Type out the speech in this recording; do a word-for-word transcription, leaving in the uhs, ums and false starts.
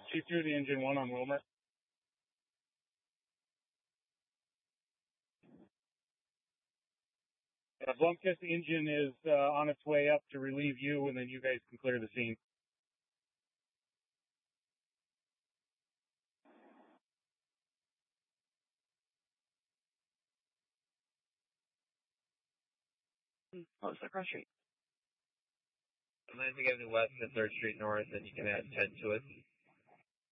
Chief two, the engine one on Wilmer. Uh, Blomkist engine is uh, on its way up to relieve you, and then you guys can clear the scene. Oh, it's across street. I'm going to give the west and third Street North, and you can add ten to it.